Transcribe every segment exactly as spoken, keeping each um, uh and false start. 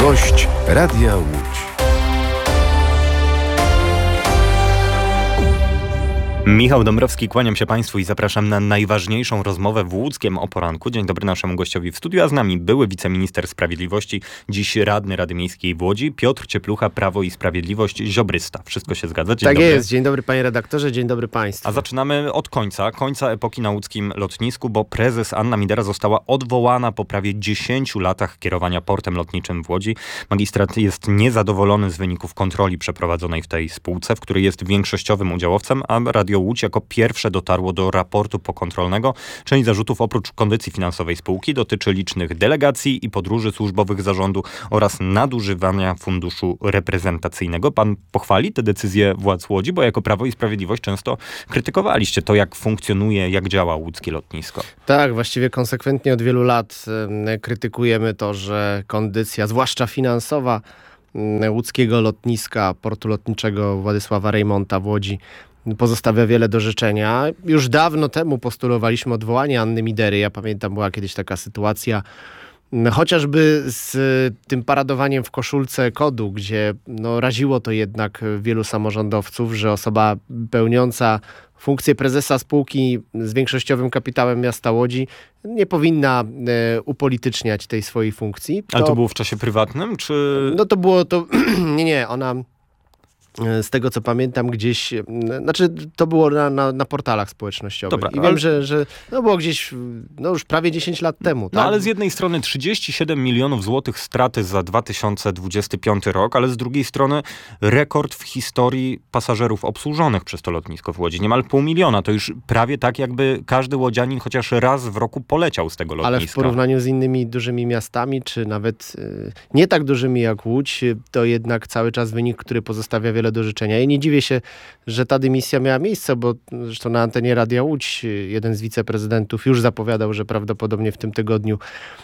Gość Radia Łódź. Michał Dąbrowski, kłaniam się Państwu i zapraszam na najważniejszą rozmowę w łódzkiem o poranku. Dzień dobry naszemu gościowi w studiu, a z nami były wiceminister sprawiedliwości, dziś radny Rady Miejskiej w Łodzi, Piotr Cieplucha, Prawo i Sprawiedliwość, ziobrysta. Wszystko się zgadza? Dzień tak dobry. jest. Dzień dobry panie redaktorze, dzień dobry państwu. A zaczynamy od końca, końca epoki na łódzkim lotnisku, bo prezes Anna Midera została odwołana po prawie dziesięciu latach kierowania portem lotniczym w Łodzi. Magistrat jest niezadowolony z wyników kontroli przeprowadzonej w tej spółce, w której jest większościowym udziałowcem, a Radio Łódź jako pierwsze dotarło do raportu pokontrolnego. Część zarzutów oprócz kondycji finansowej spółki dotyczy licznych delegacji i podróży służbowych zarządu oraz nadużywania funduszu reprezentacyjnego. Pan pochwali te decyzje władz Łodzi, bo jako Prawo i Sprawiedliwość często krytykowaliście to, jak funkcjonuje, jak działa łódzkie lotnisko. Tak, właściwie konsekwentnie od wielu lat y, krytykujemy to, że kondycja, zwłaszcza finansowa, y, łódzkiego lotniska, portu lotniczego Władysława Reymonta w Łodzi pozostawia wiele do życzenia. Już dawno temu postulowaliśmy odwołanie Anny Midery. Ja pamiętam, była kiedyś taka sytuacja, chociażby z tym paradowaniem w koszulce kodu, gdzie no, raziło to jednak wielu samorządowców, że osoba pełniąca funkcję prezesa spółki z większościowym kapitałem miasta Łodzi nie powinna e, upolityczniać tej swojej funkcji. To, Ale to było w czasie prywatnym, czy... No to było to... nie, nie, ona... Z tego, co pamiętam, gdzieś, znaczy to było na, na, na portalach społecznościowych. Dobra, I wiem, ale... że, że no było gdzieś, no już prawie dziesięć lat temu. No tak? ale z jednej strony trzydzieści siedem milionów złotych straty za dwa tysiące dwudziesty piąty rok, ale z drugiej strony rekord w historii pasażerów obsłużonych przez to lotnisko w Łodzi. Niemal pół miliona. To już prawie tak, jakby każdy łodzianin chociaż raz w roku poleciał z tego lotniska. Ale w porównaniu z innymi dużymi miastami, czy nawet y, nie tak dużymi jak Łódź, to jednak cały czas wynik, który pozostawia wiele do życzenia. I nie dziwię się, że ta dymisja miała miejsce, bo zresztą na antenie Radia Łódź jeden z wiceprezydentów już zapowiadał, że prawdopodobnie w tym tygodniu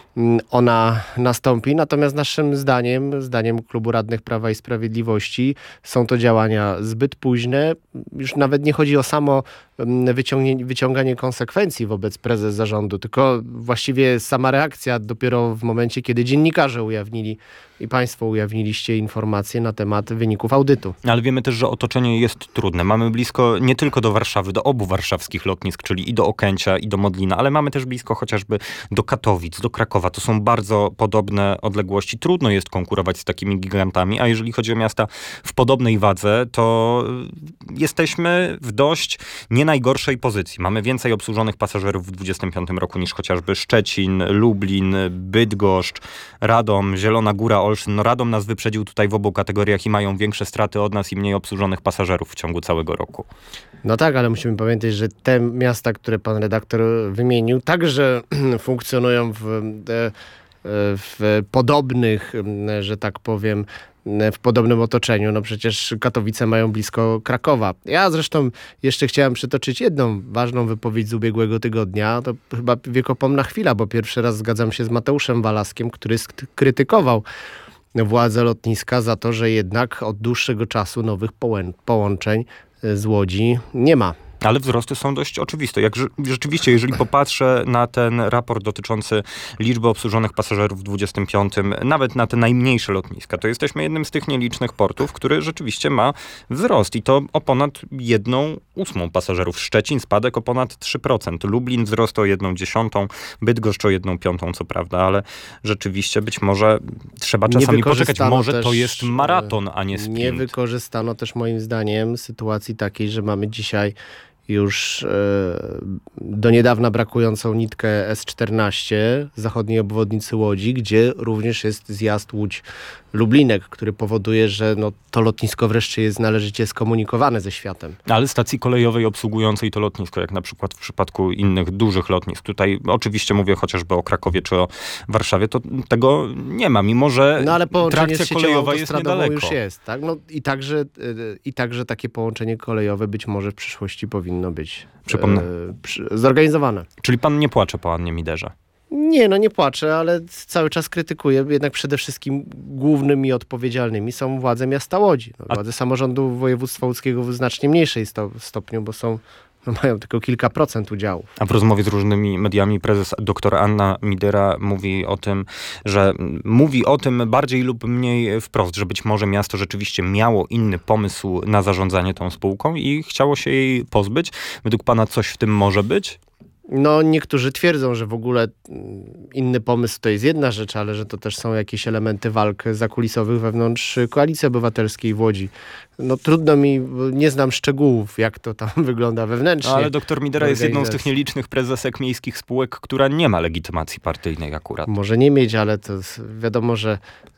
ona nastąpi. Natomiast naszym zdaniem, zdaniem Klubu Radnych Prawa i Sprawiedliwości, są to działania zbyt późne. Już nawet nie chodzi o samo wyciąganie konsekwencji wobec prezes zarządu, tylko właściwie sama reakcja dopiero w momencie, kiedy dziennikarze ujawnili i państwo ujawniliście informacje na temat wyników audytu. Ale wiemy też, że otoczenie jest trudne. Mamy blisko nie tylko do Warszawy, do obu warszawskich lotnisk, czyli i do Okęcia, i do Modlina, ale mamy też blisko chociażby do Katowic, do Krakowa. To są bardzo podobne odległości. Trudno jest konkurować z takimi gigantami, a jeżeli chodzi o miasta w podobnej wadze, to jesteśmy w dość nie najgorszej pozycji. Mamy więcej obsłużonych pasażerów w dwudziestym piątym roku niż chociażby Szczecin, Lublin, Bydgoszcz, Radom, Zielona Góra, Olsztyn. No Radom nas wyprzedził tutaj w obu kategoriach i mają większe straty od nas i mniej obsłużonych pasażerów w ciągu całego roku. No tak, ale musimy pamiętać, że te miasta, które pan redaktor wymienił, także funkcjonują w, w podobnych, że tak powiem, w podobnym otoczeniu. No przecież Katowice mają blisko Krakowa. Ja zresztą jeszcze chciałem przytoczyć jedną ważną wypowiedź z ubiegłego tygodnia. To chyba wiekopomna chwila, bo pierwszy raz zgadzam się z Mateuszem Walaskiem, który skrytykował władze lotniska za to, że jednak od dłuższego czasu nowych połączeń z Łodzi nie ma. Ale wzrosty są dość oczywiste. Jak rzeczywiście, jeżeli popatrzę na ten raport dotyczący liczby obsłużonych pasażerów w dwudziestym piątym, nawet na te najmniejsze lotniska, to jesteśmy jednym z tych nielicznych portów, który rzeczywiście ma wzrost i to o ponad jedną ósmą pasażerów. Szczecin spadek o ponad trzy procent. Lublin wzrost o jedną dziesiątą, Bydgoszcz o jedną piątą, co prawda, ale rzeczywiście być może trzeba czasami poczekać. Może to jest maraton, a nie sprint. Nie wykorzystano też moim zdaniem sytuacji takiej, że mamy dzisiaj już e, do niedawna brakującą nitkę S czternaście zachodniej obwodnicy Łodzi, gdzie również jest zjazd Łódź-Lublinek, który powoduje, że no, to lotnisko wreszcie jest należycie skomunikowane ze światem. Ale stacji kolejowej obsługującej to lotnisko, jak na przykład w przypadku innych dużych lotnisk, tutaj oczywiście mówię chociażby o Krakowie czy o Warszawie, to tego nie ma, mimo że no, ale trakcja kolejowa jest niedaleko. Już jest, tak? No, i, także, I także takie połączenie kolejowe być może w przyszłości powinno być Przypomnę. E, przy, zorganizowane. Czyli pan nie płacze po Annie Miderze? Nie, no nie płaczę, ale cały czas krytykuję. Jednak przede wszystkim głównymi odpowiedzialnymi są władze miasta Łodzi. No, władze samorządu województwa łódzkiego w znacznie mniejszej sto, stopniu, bo są no, mają tylko kilka procent udziału. A w rozmowie z różnymi mediami prezes dr Anna Midera mówi o tym, że mówi o tym bardziej lub mniej wprost, że być może miasto rzeczywiście miało inny pomysł na zarządzanie tą spółką i chciało się jej pozbyć. Według pana coś w tym może być? No niektórzy twierdzą, że w ogóle inny pomysł to jest jedna rzecz, ale że to też są jakieś elementy walk zakulisowych wewnątrz Koalicji Obywatelskiej w Łodzi. No trudno mi, nie znam szczegółów, jak to tam wygląda wewnętrznie. No, ale dr Midera jest jedną z tych nielicznych prezesek miejskich spółek, która nie ma legitymacji partyjnej akurat. Może nie mieć, ale to wiadomo, że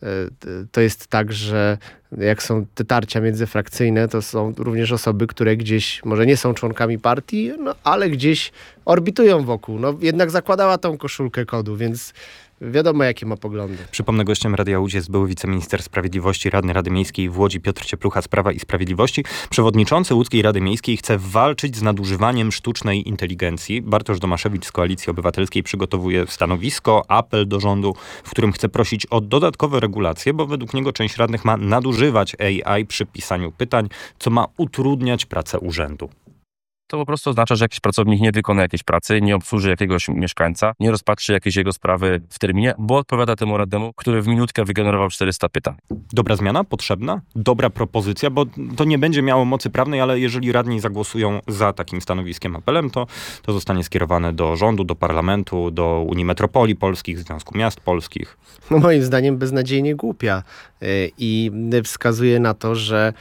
to jest tak, że jak są te tarcia międzyfrakcyjne, to są również osoby, które gdzieś, może nie są członkami partii, no, ale gdzieś orbitują wokół. No, jednak zakładała tą koszulkę kodu, więc wiadomo, jakie ma poglądy. Przypomnę, gościem Radia Łódź jest były wiceminister sprawiedliwości, radny Rady Miejskiej w Łodzi Piotr Cieplucha z Prawa i Sprawiedliwości. Przewodniczący Łódzkiej Rady Miejskiej chce walczyć z nadużywaniem sztucznej inteligencji. Bartosz Domaszewicz z Koalicji Obywatelskiej przygotowuje stanowisko, apel do rządu, w którym chce prosić o dodatkowe regulacje, bo według niego część radnych ma nadużywać A I przy pisaniu pytań, co ma utrudniać pracę urzędu. To po prostu oznacza, że jakiś pracownik nie wykona jakiejś pracy, nie obsłuży jakiegoś mieszkańca, nie rozpatrzy jakiejś jego sprawy w terminie, bo odpowiada temu radnemu, który w minutkę wygenerował czterysta pytań. Dobra zmiana? Potrzebna? Dobra propozycja? Bo to nie będzie miało mocy prawnej, ale jeżeli radni zagłosują za takim stanowiskiem, apelem, to, to zostanie skierowane do rządu, do parlamentu, do Unii Metropolii Polskich, Związku Miast Polskich. No moim zdaniem beznadziejnie głupia i wskazuje na to, że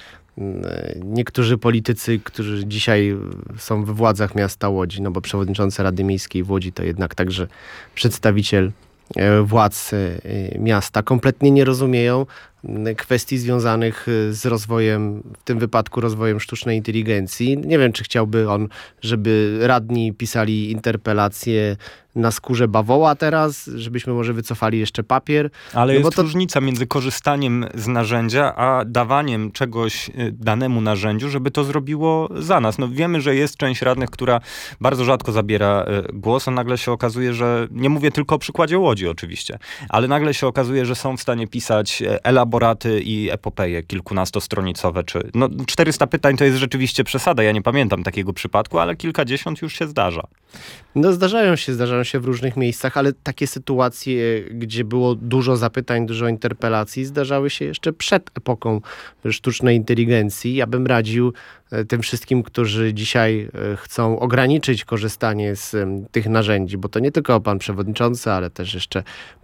niektórzy politycy, którzy dzisiaj są we władzach miasta Łodzi, no bo przewodniczący Rady Miejskiej w Łodzi to jednak także przedstawiciel władz miasta, kompletnie nie rozumieją kwestii związanych z rozwojem, w tym wypadku rozwojem sztucznej inteligencji. Nie wiem, czy chciałby on, żeby radni pisali interpelacje na skórze bawoła teraz, żebyśmy może wycofali jeszcze papier. Ale no jest bo to... różnica między korzystaniem z narzędzia, a dawaniem czegoś danemu narzędziu, żeby to zrobiło za nas. No wiemy, że jest część radnych, która bardzo rzadko zabiera głos, a nagle się okazuje, że, nie mówię tylko o przykładzie Łodzi oczywiście, ale nagle się okazuje, że są w stanie pisać elaboraty i epopeje kilkunastostronicowe, czy no czterysta pytań to jest rzeczywiście przesada. Ja nie pamiętam takiego przypadku, ale kilkadziesiąt już się zdarza. No zdarzają się, zdarzają się w różnych miejscach, ale takie sytuacje, gdzie było dużo zapytań, dużo interpelacji, zdarzały się jeszcze przed epoką sztucznej inteligencji. Ja bym radził tym wszystkim, którzy dzisiaj chcą ograniczyć korzystanie z tych narzędzi, bo to nie tylko pan przewodniczący, ale też jeszcze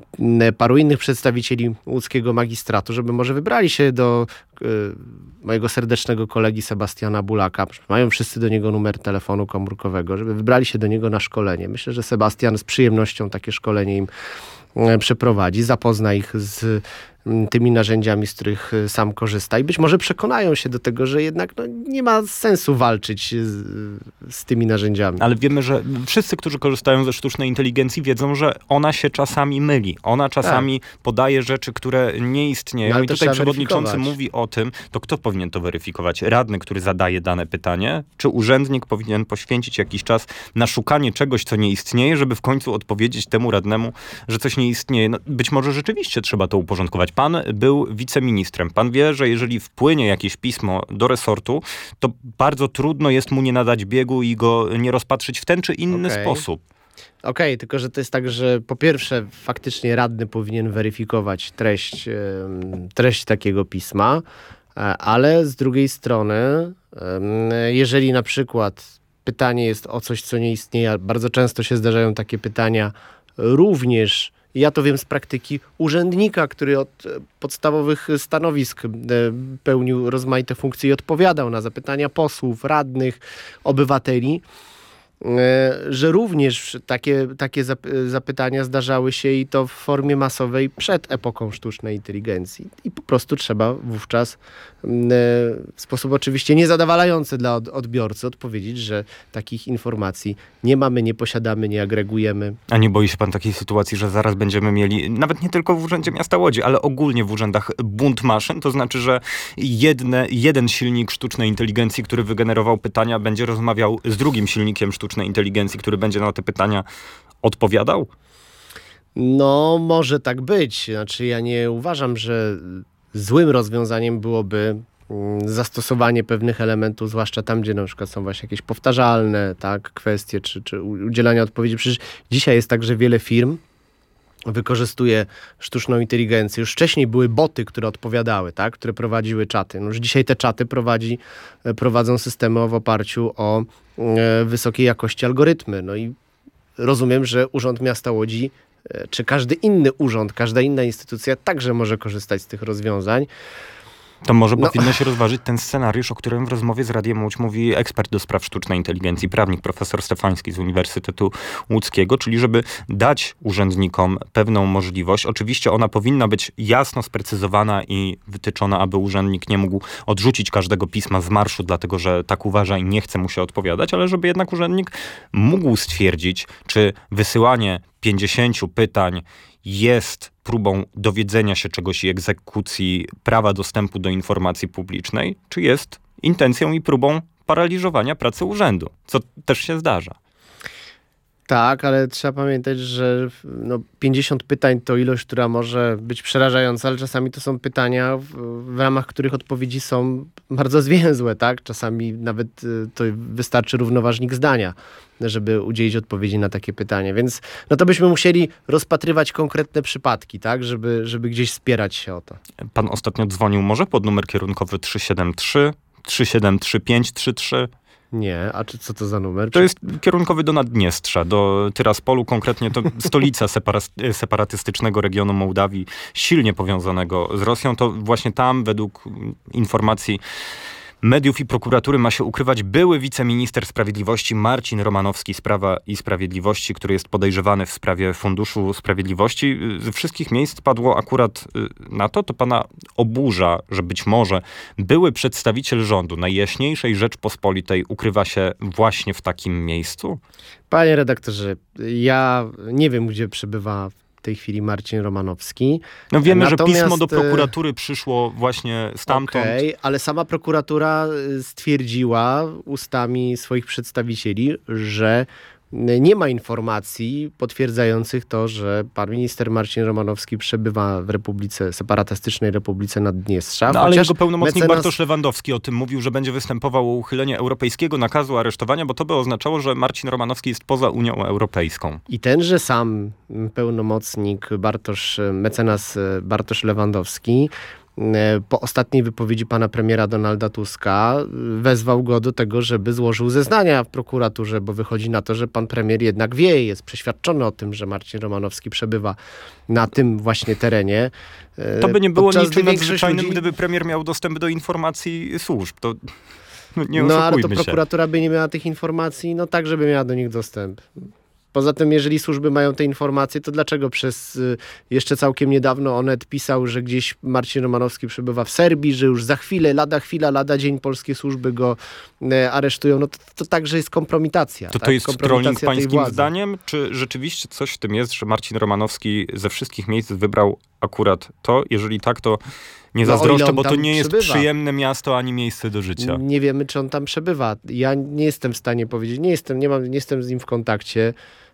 paru innych przedstawicieli łódzkiego magistratu, żeby może wybrali się do mojego serdecznego kolegi Sebastiana Bulaka. Mają wszyscy do niego numer telefonu komórkowego, żeby wybrali się do niego na szkolenie. Myślę, że Sebastian z przyjemnością takie szkolenie im przeprowadzi, zapozna ich z tymi narzędziami, z których sam korzysta i być może przekonają się do tego, że jednak no, nie ma sensu walczyć z, z tymi narzędziami. Ale wiemy, że wszyscy, którzy korzystają ze sztucznej inteligencji, wiedzą, że ona się czasami myli. Ona czasami tak. podaje rzeczy, które nie istnieją. No, i tutaj przewodniczący weryfikować. mówi o tym, to kto powinien to weryfikować? Radny, który zadaje dane pytanie, czy urzędnik powinien poświęcić jakiś czas na szukanie czegoś, co nie istnieje, żeby w końcu odpowiedzieć temu radnemu, że coś nie istnieje? No, być może rzeczywiście trzeba to uporządkować. Pan był wiceministrem. Pan wie, że jeżeli wpłynie jakieś pismo do resortu, to bardzo trudno jest mu nie nadać biegu i go nie rozpatrzyć w ten czy inny okay. sposób. Okej, okay, tylko że to jest tak, że po pierwsze faktycznie radny powinien weryfikować treść, treść takiego pisma, ale z drugiej strony, jeżeli na przykład pytanie jest o coś, co nie istnieje, a bardzo często się zdarzają takie pytania również, ja to wiem z praktyki, urzędnika, który od podstawowych stanowisk pełnił rozmaite funkcje i odpowiadał na zapytania posłów, radnych, obywateli, że również takie, takie zapytania zdarzały się i to w formie masowej przed epoką sztucznej inteligencji. I po prostu trzeba wówczas w sposób oczywiście niezadowalający dla odbiorcy odpowiedzieć, że takich informacji nie mamy, nie posiadamy, nie agregujemy. A nie boi się pan takiej sytuacji, że zaraz będziemy mieli, nawet nie tylko w Urzędzie Miasta Łodzi, ale ogólnie w urzędach bunt maszyn? To znaczy, że jedne, jeden silnik sztucznej inteligencji, który wygenerował pytania, będzie rozmawiał z drugim silnikiem sztucznej inteligencji, który będzie na te pytania odpowiadał? No, może tak być. Znaczy, ja nie uważam, że złym rozwiązaniem byłoby zastosowanie pewnych elementów, zwłaszcza tam, gdzie na przykład są właśnie jakieś powtarzalne, tak, kwestie, czy, czy udzielania odpowiedzi. Przecież dzisiaj jest tak, że wiele firm wykorzystuje sztuczną inteligencję. Już wcześniej były boty, które odpowiadały, tak, które prowadziły czaty. No już dzisiaj te czaty prowadzi, prowadzą systemy w oparciu o e, wysokiej jakości algorytmy. No i rozumiem, że Urząd Miasta Łodzi, e, czy każdy inny urząd, każda inna instytucja także może korzystać z tych rozwiązań. To może No. powinno się rozważyć ten scenariusz, o którym w rozmowie z Radiem Łódź mówi ekspert do spraw sztucznej inteligencji, prawnik profesor Stefański z Uniwersytetu Łódzkiego, czyli żeby dać urzędnikom pewną możliwość. Oczywiście ona powinna być jasno sprecyzowana i wytyczona, aby urzędnik nie mógł odrzucić każdego pisma z marszu, dlatego że tak uważa i nie chce mu się odpowiadać, ale żeby jednak urzędnik mógł stwierdzić, czy wysyłanie pięćdziesięciu pytań jest próbą dowiedzenia się czegoś i egzekucji prawa dostępu do informacji publicznej, czy jest intencją i próbą paraliżowania pracy urzędu, co też się zdarza. Tak, ale trzeba pamiętać, że no, pięćdziesiąt pytań to ilość, która może być przerażająca, ale czasami to są pytania, w, w ramach których odpowiedzi są bardzo zwięzłe, tak? Czasami nawet y, to wystarczy równoważnik zdania, żeby udzielić odpowiedzi na takie pytanie. Więc no to byśmy musieli rozpatrywać konkretne przypadki, tak? Żeby, żeby gdzieś spierać się o to. Pan ostatnio dzwonił może pod numer kierunkowy trzysta siedemdziesiąt trzy, trzysta siedemdziesiąt trzy, pięć trzy trzy. Nie, a czy, co to za numer? To jest kierunkowy do Naddniestrza, do Tyraspolu, konkretnie to stolica separa- separatystycznego regionu Mołdawii, silnie powiązanego z Rosją. To właśnie tam, według informacji mediów i prokuratury, ma się ukrywać były wiceminister sprawiedliwości Marcin Romanowski z Prawa i Sprawiedliwości, który jest podejrzewany w sprawie Funduszu Sprawiedliwości. Ze wszystkich miejsc padło akurat na to, to pana oburza, że być może były przedstawiciel rządu Najjaśniejszej Rzeczpospolitej ukrywa się właśnie w takim miejscu? Panie redaktorze, ja nie wiem, gdzie przebywa w tej chwili Marcin Romanowski. No wiemy, Natomiast, że pismo do prokuratury przyszło właśnie stamtąd. Okej, okay, ale sama prokuratura stwierdziła ustami swoich przedstawicieli, że nie ma informacji potwierdzających to, że pan minister Marcin Romanowski przebywa w Republice, separatystycznej Republice Naddniestrza. No, ale jego pełnomocnik mecenas... Bartosz Lewandowski o tym mówił, że będzie występował o uchylenie europejskiego nakazu aresztowania, bo to by oznaczało, że Marcin Romanowski jest poza Unią Europejską. I tenże sam pełnomocnik Bartosz, mecenas Bartosz Lewandowski po ostatniej wypowiedzi pana premiera Donalda Tuska wezwał go do tego, żeby złożył zeznania w prokuraturze, bo wychodzi na to, że pan premier jednak wie, jest przeświadczony o tym, że Marcin Romanowski przebywa na tym właśnie terenie. To by nie było Podczas niczym gdy nadzwyczajnym, ludzi... gdyby premier miał dostęp do informacji służb. To nie no ale to się. prokuratura by nie miała tych informacji, no tak, żeby miała do nich dostęp. Poza tym, jeżeli służby mają te informacje, to dlaczego przez y, jeszcze całkiem niedawno Onet pisał, że gdzieś Marcin Romanowski przebywa w Serbii, że już za chwilę, lada chwila, lada dzień polskie służby go y, aresztują, no to, to także jest kompromitacja. To tak? to jest kompromitacja trolling tej pańskim władzy. zdaniem? Czy rzeczywiście coś w tym jest, że Marcin Romanowski ze wszystkich miejsc wybrał akurat to? Jeżeli tak, to nie No, zazdroszczę, o ile on bo to tam nie jest przebywa. przyjemne miasto ani miejsce do życia. Nie wiemy, czy on tam przebywa. Ja nie jestem w stanie powiedzieć, nie jestem, nie mam, nie jestem z nim w kontakcie.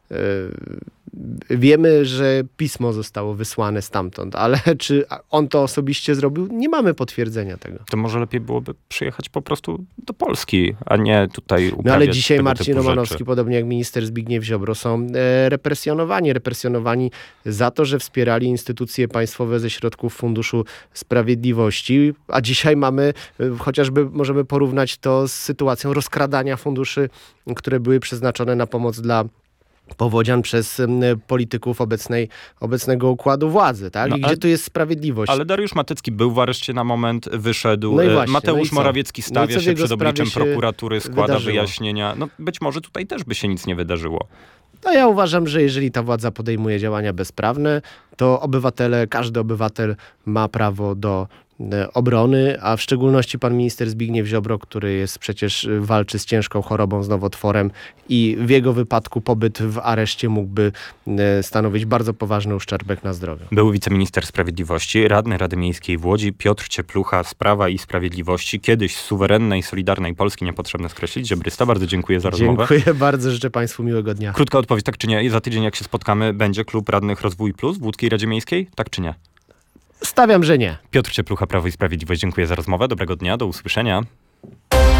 Wiemy, że pismo zostało wysłane stamtąd, ale czy on to osobiście zrobił? Nie mamy potwierdzenia tego. To może lepiej byłoby przyjechać po prostu do Polski, a nie tutaj uprawiać No ale dzisiaj tego Marcin typu Romanowski, rzeczy. podobnie jak minister Zbigniew Ziobro, są e, represjonowani. Represjonowani za to, że wspierali instytucje państwowe ze środków Funduszu Sprawiedliwości, a dzisiaj mamy, e, chociażby możemy porównać to z sytuacją rozkradania funduszy, które były przeznaczone na pomoc dla powodzian przez y, polityków obecnej, obecnego układu władzy, tak? No, I gdzie ale, tu jest sprawiedliwość? Ale Dariusz Matecki był w areszcie na moment, wyszedł. No i E, właśnie, Mateusz no i co? Morawiecki stawia No i co w się jego przed obliczem sprawie się prokuratury, składa wydarzyło? wyjaśnienia. No być może tutaj też by się nic nie wydarzyło. No ja uważam, że jeżeli ta władza podejmuje działania bezprawne, to obywatele, każdy obywatel ma prawo do e, obrony, a w szczególności pan minister Zbigniew Ziobro, który jest przecież e, walczy z ciężką chorobą, z nowotworem i w jego wypadku pobyt w areszcie mógłby e, stanowić bardzo poważny uszczerbek na zdrowiu. Był wiceminister sprawiedliwości, radny Rady Miejskiej w Łodzi, Piotr Cieplucha z Prawa i Sprawiedliwości, kiedyś z suwerennej, solidarnej Polski, niepotrzebne skreślić. Ziobrysta, bardzo dziękuję za rozmowę. Dziękuję bardzo, życzę państwu miłego dnia. Krótka odpowiedź, tak czy nie? Za tydzień jak się spotkamy, będzie Klub Radnych Rozwój Plus w Łódzkiej Radzie Miejskiej? Tak czy nie? Stawiam, że nie. Piotr Cieplucha, Prawo i Sprawiedliwość, dziękuję za rozmowę. Dobrego dnia, do usłyszenia.